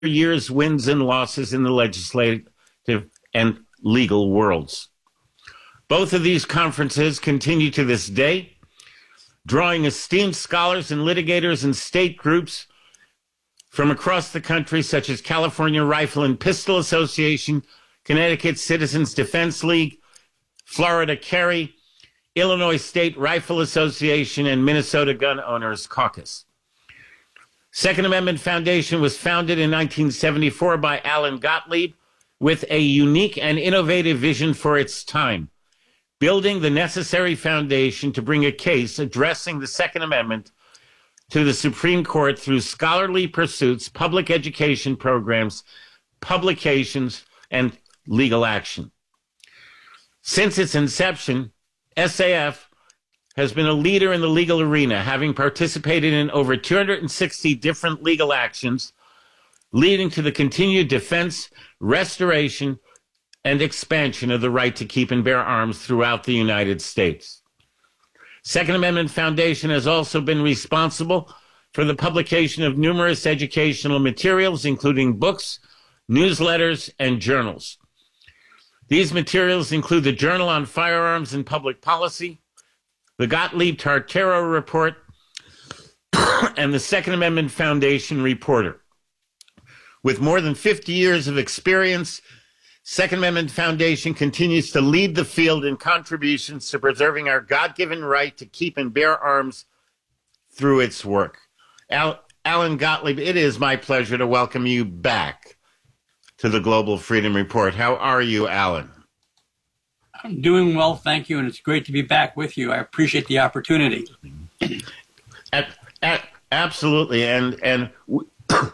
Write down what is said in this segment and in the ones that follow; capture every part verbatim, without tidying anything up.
year's wins and losses in the legislative and legal worlds. Both of these conferences continue to this day, drawing esteemed scholars and litigators and state groups from across the country, such as California Rifle and Pistol Association, Connecticut Citizens Defense League, Florida Carry, Illinois State Rifle Association, and Minnesota Gun Owners Caucus. Second Amendment Foundation was founded in nineteen seventy-four by Alan Gottlieb with a unique and innovative vision for its time, building the necessary foundation to bring a case addressing the Second Amendment to the Supreme Court through scholarly pursuits, public education programs, publications, and legal action. Since its inception, S A F has been a leader in the legal arena, having participated in over two hundred sixty different legal actions, leading to the continued defense, restoration, and expansion of the right to keep and bear arms throughout the United States. Second Amendment Foundation has also been responsible for the publication of numerous educational materials, including books, newsletters, and journals. These materials include the Journal on Firearms and Public Policy, the Gottlieb-Tartaro Report, and the Second Amendment Foundation Reporter. With more than fifty years of experience, Second Amendment Foundation continues to lead the field in contributions to preserving our God-given right to keep and bear arms through its work. Al- Alan Gottlieb, it is my pleasure to welcome you back to the Global Freedom Report. How are you, Alan? I'm doing well, thank you, and it's great to be back with you. I appreciate the opportunity. At, at, absolutely, and and we,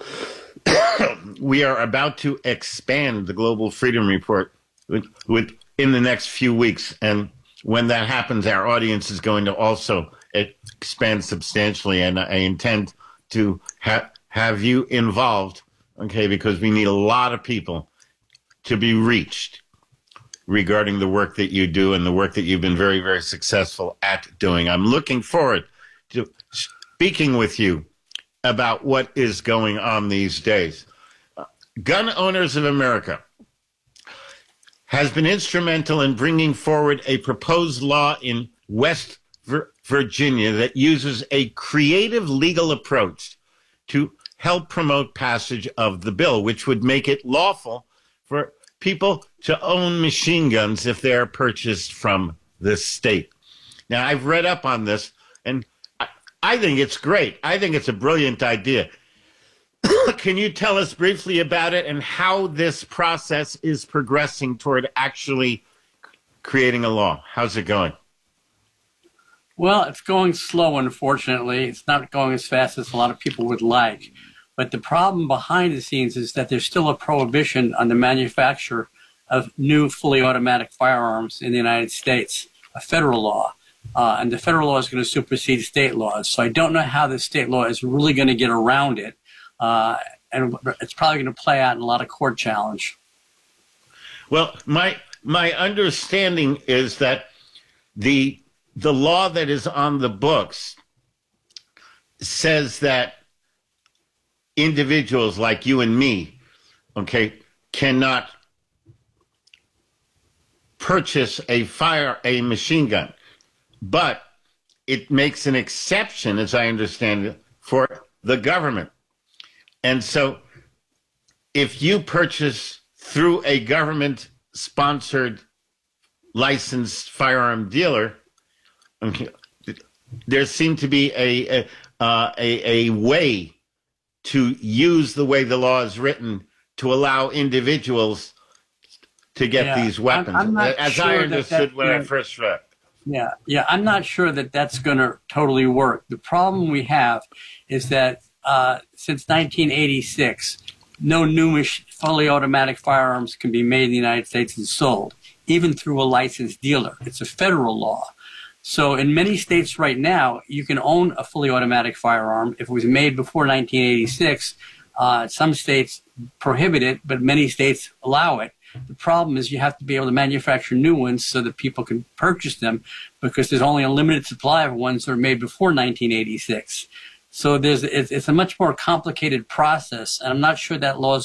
we are about to expand the Global Freedom Report with, with in the next few weeks, and when that happens, our audience is going to also expand substantially, and I intend to ha- have you involved, okay, because we need a lot of people to be reached regarding the work that you do and the work that you've been very, very successful at doing. I'm looking forward to speaking with you about what is going on these days. Uh, Gun Owners of America has been instrumental in bringing forward a proposed law in West Vir- Virginia that uses a creative legal approach to help promote passage of the bill, which would make it lawful for people to own machine guns if they're purchased from the state. Now, I've read up on this, and I, I think it's great. I think it's a brilliant idea. Can you tell us briefly about it and how this process is progressing toward actually creating a law? How's it going? Well, it's going slow, unfortunately. It's not going as fast as a lot of people would like. But the problem behind the scenes is that there's still a prohibition on the manufacture of new fully automatic firearms in the United States, a federal law. Uh, and the federal law is going to supersede state laws. So I don't know how the state law is really going to get around it. Uh, and it's probably going to play out in a lot of court challenge. Well, my my understanding is that the the law that is on the books says that individuals like you and me, okay, cannot purchase a fire, a machine gun. But it makes an exception, as I understand it, for the government. And so if you purchase through a government-sponsored licensed firearm dealer, okay, there seemed to be a a, uh, a a way to use the way the law is written to allow individuals to get yeah, these weapons, I'm, I'm as sure I understood that when gonna, I first read. Yeah, yeah, I'm not sure that that's going to totally work. The problem we have is that uh, since nineteen eighty-six, no new fully automatic firearms can be made in the United States and sold, even through a licensed dealer. It's a federal law. So in many states right now, you can own a fully automatic firearm if it was made before nineteen eighty-six. Uh, some states prohibit it, but many states allow it. The problem is you have to be able to manufacture new ones so that people can purchase them, because there's only a limited supply of ones that are made before nineteen eighty-six. So there's it's, it's a much more complicated process, and I'm not sure that law is